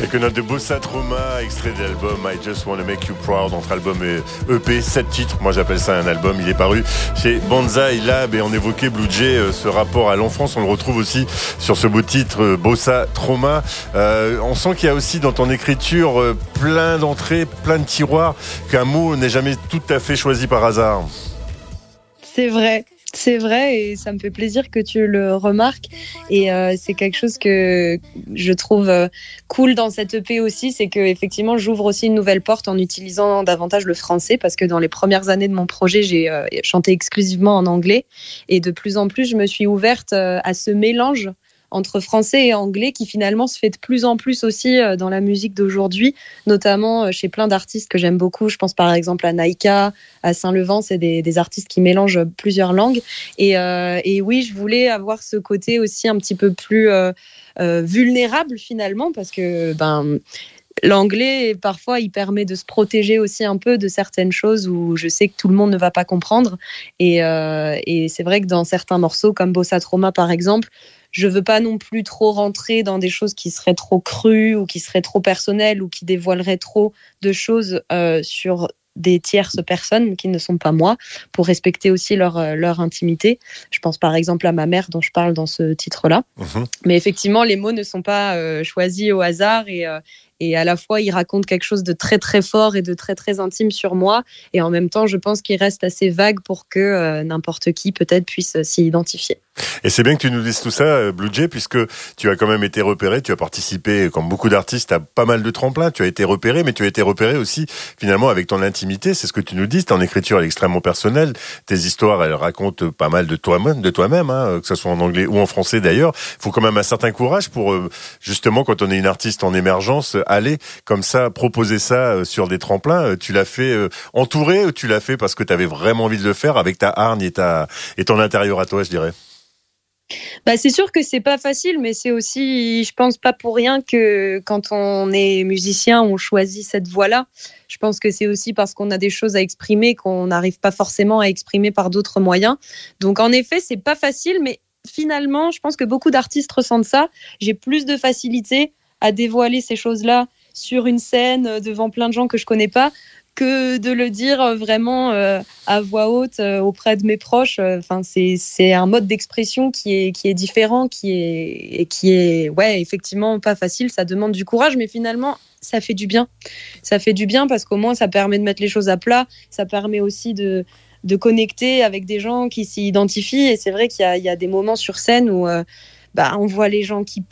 Quelques notes de Bossa Trauma, extrait de l'album I Just Wanna Make You Proud, entre album et EP, 7 titres. Moi j'appelle ça un album. Il est paru chez Banzai Lab et on évoquait Blue Jay, ce rapport à l'enfance. On le retrouve aussi sur ce beau titre Bossa Trauma. On sent qu'il y a aussi dans ton écriture plein d'entrées, plein de tiroirs, qu'un mot n'est jamais tout à fait choisi par hasard. C'est vrai et ça me fait plaisir que tu le remarques et c'est quelque chose que je trouve cool dans cette EP aussi, c'est que effectivement j'ouvre aussi une nouvelle porte en utilisant davantage le français parce que dans les premières années de mon projet j'ai chanté exclusivement en anglais et de plus en plus je me suis ouverte à ce mélange entre français et anglais qui finalement se fait de plus en plus aussi dans la musique d'aujourd'hui, notamment chez plein d'artistes que j'aime beaucoup. Je pense par exemple à Naïka, à Saint-Levant, c'est des artistes qui mélangent plusieurs langues. Et oui, je voulais avoir ce côté aussi un petit peu plus vulnérable finalement parce que l'anglais, parfois, il permet de se protéger aussi un peu de certaines choses où je sais que tout le monde ne va pas comprendre. Et c'est vrai que dans certains morceaux, comme Bossa Trauma par exemple, je veux pas non plus trop rentrer dans des choses qui seraient trop crues ou qui seraient trop personnelles ou qui dévoileraient trop de choses sur des tierces personnes qui ne sont pas moi, pour respecter aussi leur intimité. Je pense par exemple à ma mère dont je parle dans ce titre-là. Mais effectivement, les mots ne sont pas choisis au hasard et à la fois, ils racontent quelque chose de très très fort et de très très intime sur moi. Et en même temps, je pense qu'il reste assez vague pour que n'importe qui peut-être puisse s'y identifier. Et c'est bien que tu nous dises tout ça, Blue Jay, puisque tu as quand même été repéré, tu as participé, comme beaucoup d'artistes, à pas mal de tremplins. Tu as été repéré, mais tu as été repéré aussi, finalement, avec ton intimité. C'est ce que tu nous dis, ton écriture est extrêmement personnelle. Tes histoires, elles racontent pas mal de toi-même, hein, que ce soit en anglais ou en français d'ailleurs. Il faut quand même un certain courage pour, justement, quand on est une artiste en émergence, aller comme ça, proposer ça sur des tremplins. Tu l'as fait entouré ou tu l'as fait parce que tu avais vraiment envie de le faire avec ta hargne et ton intérieur à toi, je dirais? C'est sûr que c'est pas facile, mais c'est aussi, je pense, pas pour rien que quand on est musicien, on choisit cette voie-là. Je pense que c'est aussi parce qu'on a des choses à exprimer qu'on n'arrive pas forcément à exprimer par d'autres moyens. Donc, en effet, c'est pas facile, mais finalement, je pense que beaucoup d'artistes ressentent ça. J'ai plus de facilité à dévoiler ces choses-là sur une scène devant plein de gens que je connais pas que de le dire vraiment à voix haute auprès de mes proches. C'est un mode d'expression qui est différent, qui est effectivement pas facile. Ça demande du courage, mais finalement, ça fait du bien. Ça fait du bien parce qu'au moins, ça permet de mettre les choses à plat. Ça permet aussi de connecter avec des gens qui s'y identifient. Et c'est vrai qu'il y a des moments sur scène où on voit les gens qui